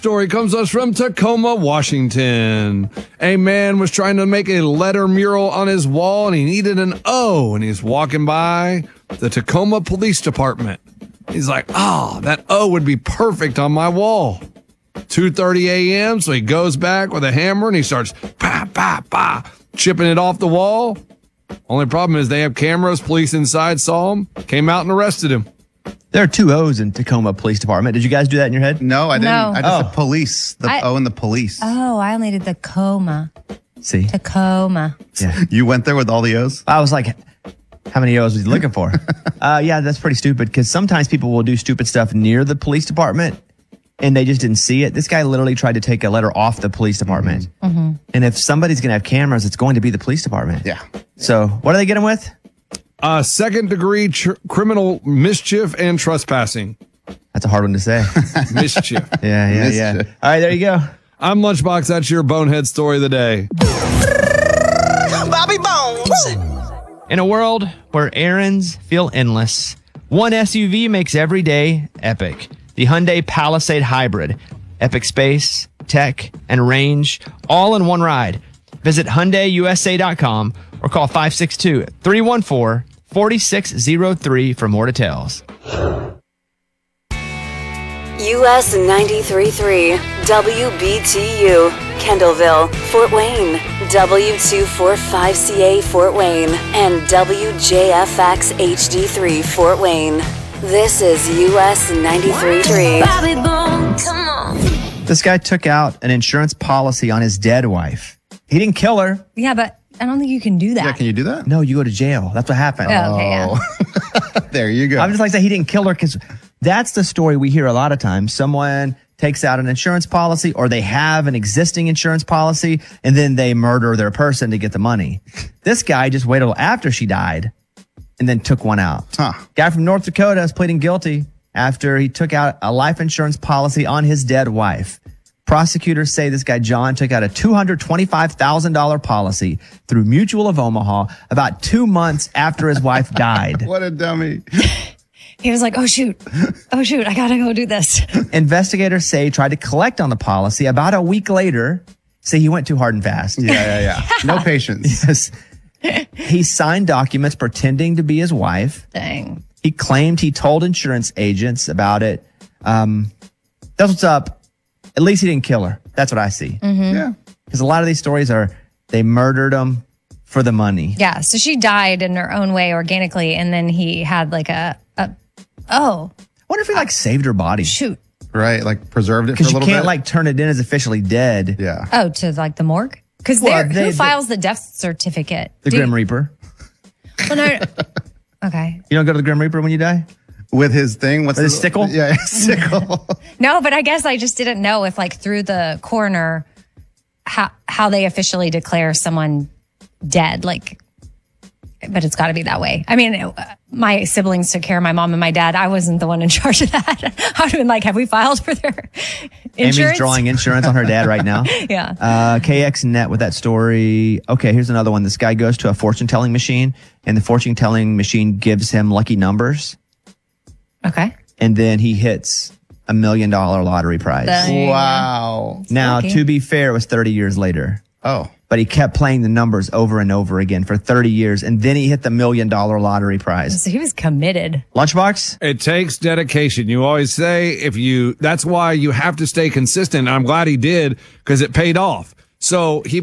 story comes to us from Tacoma, Washington. A man was trying to make a letter mural on his wall, and he needed an O, and he's walking by the Tacoma Police Department. He's like, that O would be perfect on my wall. 2:30 a.m., so he goes back with a hammer, and he starts chipping it off the wall. Only problem is they have cameras. Police inside saw him, came out and arrested him. There are 2 O's in Tacoma Police Department. Did you guys do that in your head? No, I didn't. No. I just the police. The O and the police. Oh, I only did the coma. See? Tacoma. Yeah. You went there with all the O's? I was like, how many O's was he looking for? Yeah, that's pretty stupid because sometimes people will do stupid stuff near the police department and they just didn't see it. This guy literally tried to take a letter off the police department. Mm-hmm. And if somebody's going to have cameras, it's going to be the police department. Yeah. So what do they get him with? Second-degree criminal mischief and trespassing. That's a hard one to say. Mischief. Yeah. All right, there you go. I'm Lunchbox. That's your bonehead story of the day. Bobby Bones. In a world where errands feel endless, one SUV makes every day epic. The Hyundai Palisade Hybrid. Epic space, tech, and range, all in one ride. Visit HyundaiUSA.com or call 562-314-4603 for more details. US 93.3 WBTU, Kendallville, Fort Wayne, W245CA, Fort Wayne, and WJFX HD3, Fort Wayne. This is US 93.3. Bobby Bones, come on. This guy took out an insurance policy on his dead wife. He didn't kill her. Yeah, but I don't think you can do that. Yeah, can you do that? No, you go to jail. That's what happened. Oh, okay, yeah. There you go. I'm just like saying he didn't kill her because that's the story we hear a lot of times. Someone takes out an insurance policy or they have an existing insurance policy and then they murder their person to get the money. This guy just waited till after she died and then took one out. Guy from North Dakota is pleading guilty after he took out a life insurance policy on his dead wife. Prosecutors say this guy, John, took out a $225,000 policy through Mutual of Omaha about 2 months after his wife died. What a dummy. He was like, oh, shoot, I got to go do this. Investigators say he tried to collect on the policy. About a week later, say he went too hard and fast. Yeah. No patience. Yes. He signed documents pretending to be his wife. Dang. He claimed he told insurance agents about it. That's what's up. At least he didn't kill her. That's what I see. Mm-hmm. Yeah. Because a lot of these stories are they murdered him for the money. Yeah, so she died in her own way organically, and then he had like I wonder if he saved her body. Shoot. Right, preserved it for a Because little you bit. can't turn it in as officially dead. Yeah. Oh, to the morgue? Because who files the death certificate? The Grim Reaper. Well, no. Okay. You don't go to the Grim Reaper when you die? With his thing? What's his sickle? Yeah, his sickle. No, but I guess I just didn't know if through the coroner how they officially declare someone dead. But it's got to be that way. I mean, my siblings took care of my mom and my dad. I wasn't the one in charge of that. I would have been have we filed for their insurance? Amy's drawing insurance on her dad right now. Yeah. KXNet with that story. Okay, here's another one. This guy goes to a fortune-telling machine, and the fortune-telling machine gives him lucky numbers. Okay. And then he hits $1 million lottery prize. Wow. Now, lucky. to be fair, it was 30 years later. Oh. But he kept playing the numbers over and over again for 30 years, and then he hit the $1 million lottery prize. So he was committed. Lunchbox? It takes dedication. You always say that's why you have to stay consistent. I'm glad he did because it paid off. So he